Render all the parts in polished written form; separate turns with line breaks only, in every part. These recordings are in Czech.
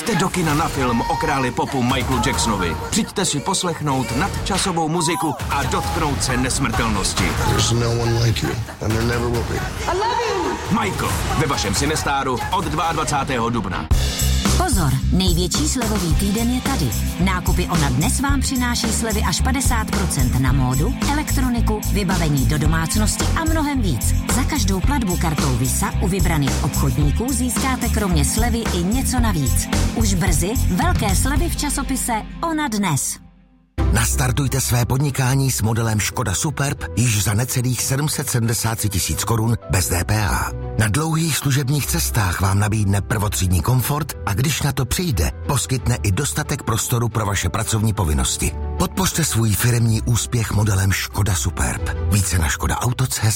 Přijďte do kina na film o králi popu Michaelu Jacksonovi. Přijďte si poslechnout nadčasovou muziku a dotknout se nesmrtelnosti.
There's no one like you, and there never will be.
I love you! Michael ve vašem Cinestáru od 22. dubna.
Pozor, největší slevový týden je tady. Nákupy Ona dnes vám přináší slevy až 50% na módu, elektroniku, vybavení do domácnosti a mnohem víc. Za každou platbu kartou Visa u vybraných obchodníků získáte kromě slevy i něco navíc. Už brzy velké slevy v časopise Ona dnes.
Nastartujte své podnikání s modelem Škoda Superb již za necelých 773 000 korun bez DPH. Na dlouhých služebních cestách vám nabídne prvotřídní komfort a když na to přijde, poskytne i dostatek prostoru pro vaše pracovní povinnosti. Podpořte svůj firemní úspěch modelem Škoda Superb. Více na škodaauto.cz.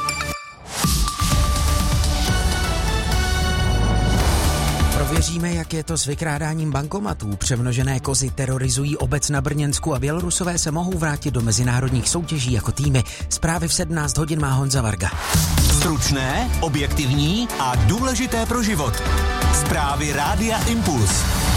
Prověříme, jak je to s vykrádáním bankomatů. Přemnožené kozy terorizují obec na Brněnsku a Bělorusové se mohou vrátit do mezinárodních soutěží jako týmy. Zprávy v 17 hodin má Honza Varga.
Stručné, objektivní a důležité pro život. Zprávy Rádia Impuls.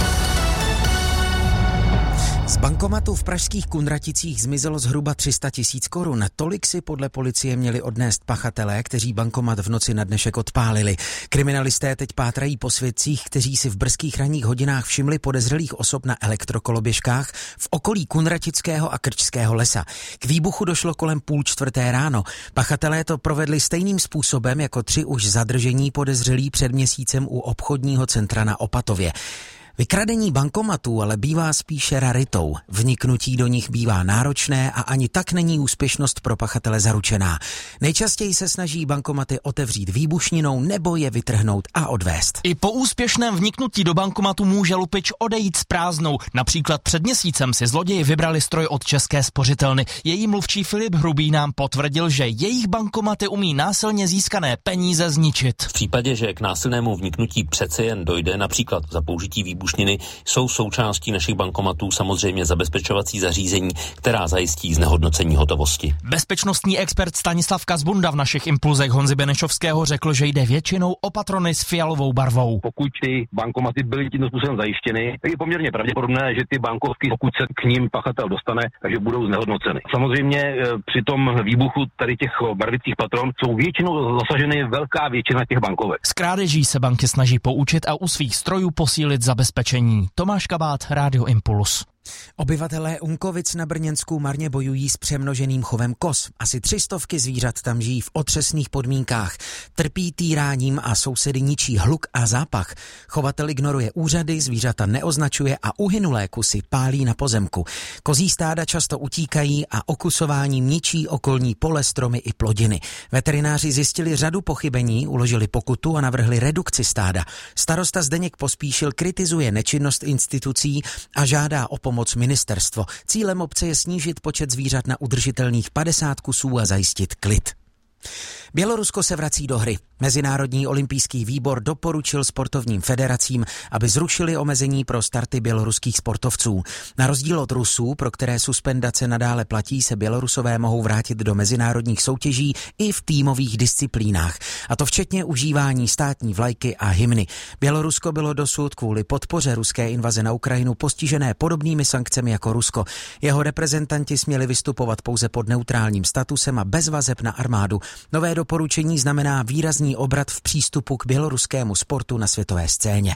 Z bankomatu v pražských Kunraticích zmizelo zhruba 300 000 korun. Tolik si podle policie měli odnést pachatelé, kteří bankomat v noci na dnešek odpálili. Kriminalisté teď pátrají po svědcích, kteří si v brzkých ranních hodinách všimli podezřelých osob na elektrokoloběžkách v okolí Kunratického a Krčského lesa. K výbuchu došlo kolem 3:30 ráno. Pachatelé to provedli stejným způsobem jako 3 už zadržení podezřelí před měsícem u obchodního centra na Opatově. Vykradení bankomatů ale bývá spíše raritou. Vniknutí do nich bývá náročné a ani tak není úspěšnost pro pachatele zaručená. Nejčastěji se snaží bankomaty otevřít výbušninou nebo je vytrhnout a odvést.
I po úspěšném vniknutí do bankomatu může lupič odejít s prázdnou. Například před měsícem si zloději vybrali stroj od České spořitelny. Její mluvčí Filip Hrubý nám potvrdil, že jejich bankomaty umí násilně získané peníze zničit.
V případě, že k násilnému vniknutí přece jen dojde, například za použití výbušniny, jsou součástí našich bankomatů samozřejmě zabezpečovací zařízení, která zajistí znehodnocení hotovosti.
Bezpečnostní expert Stanislav Kazbunda v našich impulzech Honzy Benešovského řekl, že jde většinou o patrony s fialovou barvou.
Pokud ty bankomaty byly tím způsobem zajištěny, tak je poměrně pravděpodobné, že ty bankovky, pokud se k ním pachatel dostane, takže budou znehodnoceny. Samozřejmě při tom výbuchu tady těch barvicích patron jsou většinou zasaženy velká většina těch bankovek.
Z krádeží se banky snaží poučit a u svých strojů posílit zabezpečení. Tomáš Kabát, Rádio Impuls.
Obyvatelé Unkovic na Brněnsku marně bojují s přemnoženým chovem koz. Asi 300 zvířat tam žijí v otřesných podmínkách. Trpí týráním a sousedy ničí hluk a zápach. Chovatel ignoruje úřady, zvířata neoznačuje a uhynulé kusy pálí na pozemku. Kozí stáda často utíkají a okusováním ničí okolní pole, stromy i plodiny. Veterináři zjistili řadu pochybení, uložili pokutu a navrhli redukci stáda. Starosta Zdeněk Pospíšil kritizuje nečinnost institucí a žádá o pomoc ministerstvo. Cílem obce je snížit počet zvířat na udržitelných 50 kusů a zajistit klid. Bělorusko se vrací do hry. Mezinárodní olympijský výbor doporučil sportovním federacím, aby zrušili omezení pro starty běloruských sportovců. Na rozdíl od Rusů, pro které suspendace nadále platí, se Bělorusové mohou vrátit do mezinárodních soutěží i v týmových disciplínách. A to včetně užívání státní vlajky a hymny. Bělorusko bylo dosud kvůli podpoře ruské invaze na Ukrajinu postižené podobnými sankcemi jako Rusko. Jeho reprezentanti směli vystupovat pouze pod neutrálním statusem a bez vazeb na armádu. Nové doporučení znamená výrazný obrat v přístupu k běloruskému sportu na světové scéně.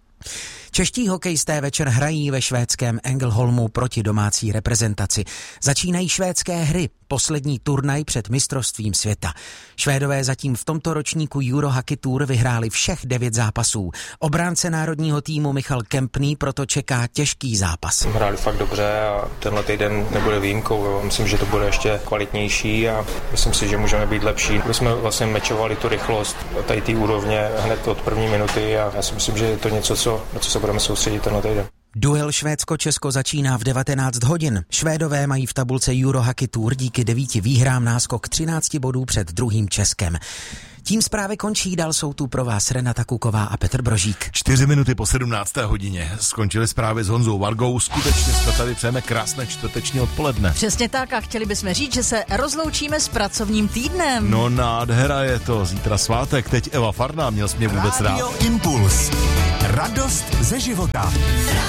Čeští hokejisté večer hrají ve švédském Ängelholmu proti domácí reprezentaci. Začínají švédské hry, poslední turnaj před mistrovstvím světa. Švédové zatím v tomto ročníku Euro Hockey Tour vyhráli všech 9 zápasů. Obránce národního týmu Michal Kempný proto čeká těžký zápas.
Hráli fakt dobře a tenhle týden nebude výjimkou. Myslím, že to bude ještě kvalitnější a myslím si, že můžeme být lepší. My jsme vlastně mečovali tu rychlost tady té úrovně hned od první minuty a já si myslím, že je to něco, na co se budeme soustředit tenhle týden.
Duel Švédsko-Česko začíná v 19 hodin. Švédové mají v tabulce Euro Hockey Tour díky 9 výhrám náskok 13 bodů před druhým Českem. Tím zprávy končí, dál jsou tu pro vás Renata Kuková a Petr Brožík.
4 minuty po 17. hodině skončily zprávy s Honzou Vargou. Skutečně jsme tady přejeme krásné čtvrteční odpoledne.
Přesně tak a chtěli bychom říct, že se rozloučíme s pracovním týdnem.
No nádhera je to, zítra svátek, teď Eva Farná, měl jsi mě vůbec rád.
Radio Impuls. Radost ze života.